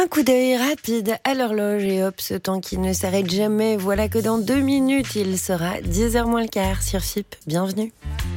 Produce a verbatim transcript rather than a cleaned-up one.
Un coup d'œil rapide à l'horloge et hop, ce temps qui ne s'arrête jamais. Voilà que dans deux minutes, il sera dix heures moins le quart sur F I P. Bienvenue.